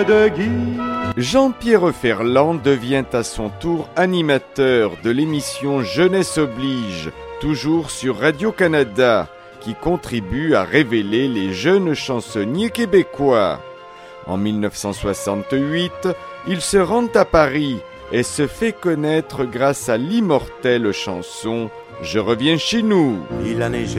Jean-Pierre Ferland devient à son tour animateur de l'émission Jeunesse oblige, toujours sur Radio-Canada, qui contribue à révéler les jeunes chansonniers québécois. En 1968, il se rend à Paris et se fait connaître grâce à l'immortelle chanson « Je reviens chez nous ». Il a neigé